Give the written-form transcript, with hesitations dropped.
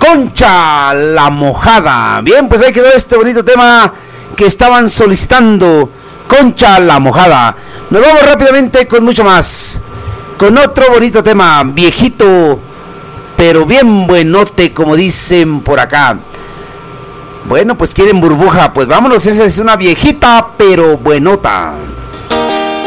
Concha la Mojada. Bien, pues ahí quedó este bonito tema que estaban solicitando, Concha la Mojada. Nos vamos rápidamente con mucho más, con otro bonito tema, viejito, pero bien buenote, como dicen por acá. Bueno, pues quieren burbuja, pues vámonos, esa es una viejita, pero buenota.